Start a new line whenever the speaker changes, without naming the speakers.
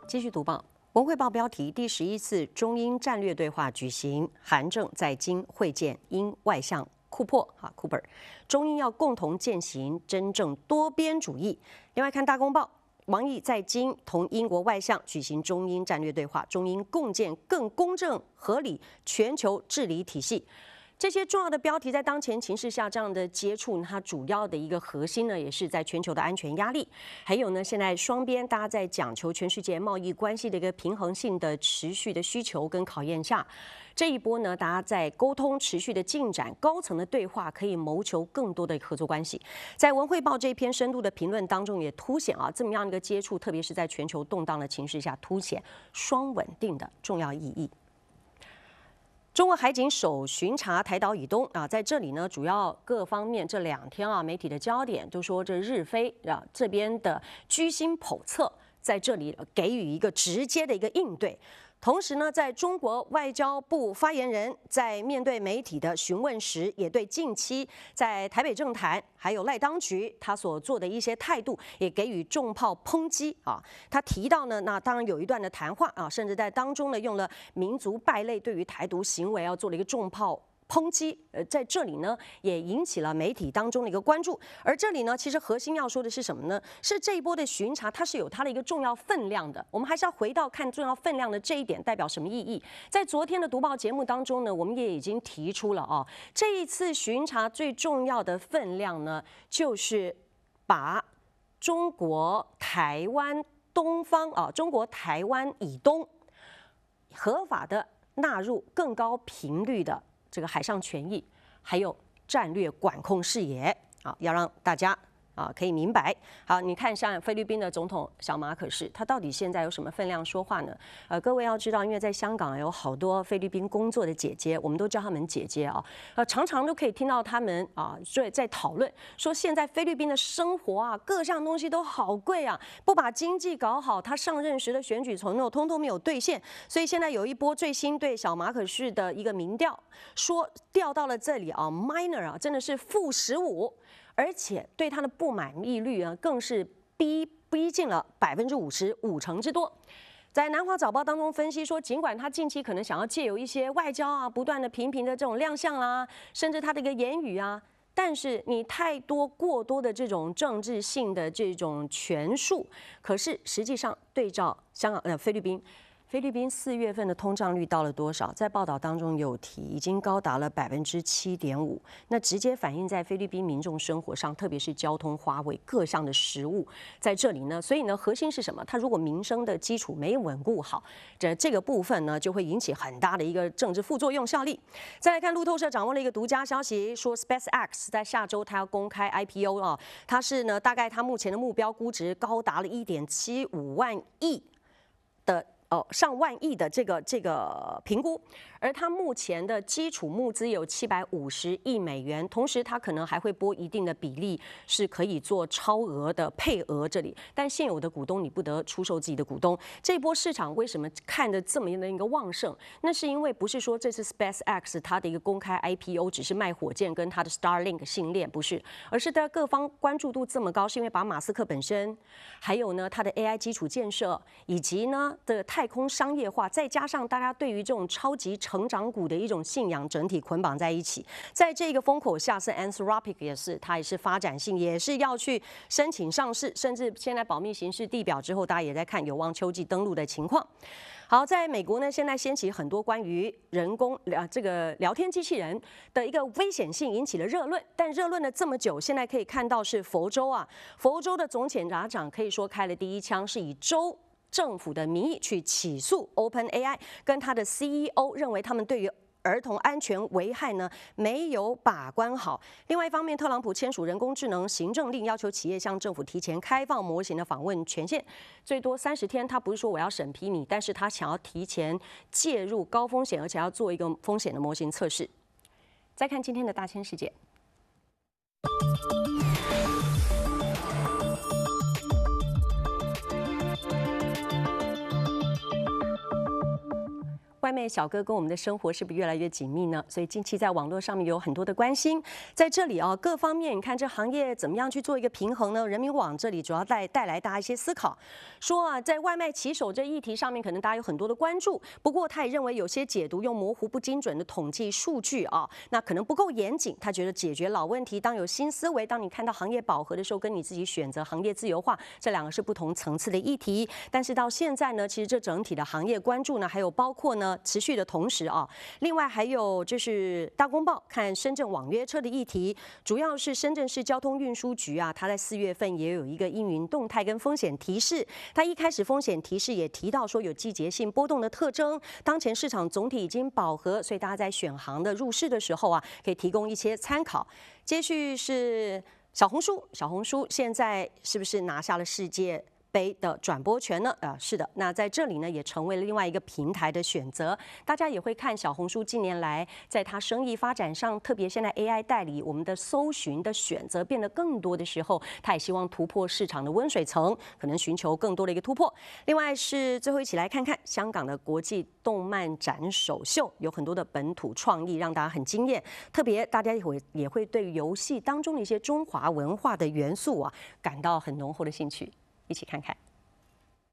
继续读报。文汇报标题：第11次中英战略对话举行，韩正在京会见英外相库珀，中英要共同践行真正多边主义。另外看大公报，王毅在京同英国外相举行中英战略对话，中英共建更公正合理全球治理体系。这些重要的标题在当前情势下这样的接触，它主要的一个核心呢，也是在全球的安全压力，还有呢，现在双边大家在讲求全世界贸易关系的一个平衡性的持续的需求跟考验下，这一波呢，大家在沟通持续的进展，高层的对话可以谋求更多的合作关系。在文汇报这篇深度的评论当中，也凸显这么样一个接触，特别是在全球动荡的情势下，凸显双稳定的重要意义。中国海警首巡查台岛以东在这里呢，主要各方面这2天媒体的焦点都说这日菲这边的居心叵测，在这里给予一个直接的一个应对。同时呢，在中国外交部发言人在面对媒体的询问时，也对近期在台北政坛还有赖当局他所做的一些态度，也给予重炮抨击他提到呢，那当然有一段的谈话甚至在当中呢用了民族败类对于台独行为做了一个重炮抨击，在这里呢也引起了媒体当中的一个关注。而这里呢，其实核心要说的是什么呢？是这一波的巡查，它是有它的一个重要分量的。我们还是要回到看重要分量的这一点代表什么意义。在昨天的读报节目当中呢，我们也已经提出了这一次巡查最重要的分量呢，就是把中国台湾东方中国台湾以东合法的纳入更高频率的这个海上权益，还有战略管控视野要让大家可以明白。好，你看像菲律宾的总统小马可仕，他到底现在有什么分量说话呢？各位要知道，因为在香港有好多菲律宾工作的姐姐，我们都叫他们姐姐常常都可以听到他们在讨论说，现在菲律宾的生活各项东西都好贵不把经济搞好，他上任时的选举承诺通通没有兑现，所以现在有一波最新对小马可仕的一个民调，说掉到了这里minor 真的是-15%。而且对他的不满意率更是逼近了50%，5成之多。在南华早报当中分析说，尽管他近期可能想要借由一些外交不断的频频的这种亮相啦，甚至他的一个言语但是你过多的这种政治性的这种权术，可是实际上对照香港菲律宾4月份的通胀率到了多少？在报道当中有提，已经高达了7.5%。那直接反映在菲律宾民众生活上，特别是交通、花卉各项的食物，在这里呢，所以呢，核心是什么？它如果民生的基础没稳固好，这个部分呢，就会引起很大的一个政治副作用效力。再来看路透社掌握了一个独家消息，说 SpaceX 在下周它要公开 IPO 它是呢，大概它目前的目标估值高达了1.75万亿的。上万亿的这个评估，而它目前的基础募资有750亿美元，同时它可能还会拨一定的比例，是可以做超额的配额这里。但现有的股东你不得出售自己的股东。这一波市场为什么看得这么样的一个旺盛？那是因为不是说这次 SpaceX 它的一个公开 IPO 只是卖火箭跟它的 Starlink 星链，不是，而是在各方关注度这么高，是因为把马斯克本身，还有呢它的 AI 基础建设，以及呢的太空商业化，再加上大家对于这种超级成长股的一种信仰，整体捆绑在一起。在这个风口下，是 Anthropic 它也是发展性，也是要去申请上市，甚至现在保密刑事地表之后，大家也在看有望秋季登陆的情况。好，在美国呢，现在掀起很多关于人工这个聊天机器人的一个危险性，引起了热论。但热论了这么久，现在可以看到是佛州佛州的总检察长可以说开了第一枪，是以州政府的名义去起诉 OpenAI 跟他的 CEO， 认为他们对于儿童安全危害呢没有把关好。另外一方面，特朗普签署人工智能行政令，要求企业向政府提前开放模型的访问权限，最多30天。他不是说我要审批你，但是他想要提前介入高风险，而且要做一个风险的模型测试。再看今天的大千世界。外外卖小哥跟我们的生活是不是越来越紧密呢？所以近期在网络上面有很多的关心，在这里啊，各方面你看这行业怎么样去做一个平衡呢？人民网这里主要带来大家一些思考，说啊，在外卖骑手这议题上面，可能大家有很多的关注，不过他也认为有些解读用模糊不精准的统计数据啊，那可能不够严谨。他觉得解决老问题，当有新思维，当你看到行业饱和的时候，跟你自己选择行业自由化，这两个是不同层次的议题。但是到现在呢，其实这整体的行业关注呢，还有包括呢持续的同时啊，另外还有就是大公报看深圳网约车的议题，主要是深圳市交通运输局啊，它在4月份也有一个阴云动态跟风险提示。它一开始风险提示也提到说有季节性波动的特征，当前市场总体已经饱和，所以大家在选行的入市的时候啊，可以提供一些参考。接续是小红书现在是不是拿下了世界杯的转播权呢？是的，那在这里呢也成为了另外一个平台的选择。大家也会看小红书近年来在它生意发展上，特别现在 AI 代理，我们的搜寻的选择变得更多的时候，它也希望突破市场的温水层，可能寻求更多的一个突破。另外是最后一起来看看香港的国际动漫展首秀，有很多的本土创意让大家很惊艳，特别大家也会对游戏当中的一些中华文化的元素啊感到很浓厚的兴趣。一起看看。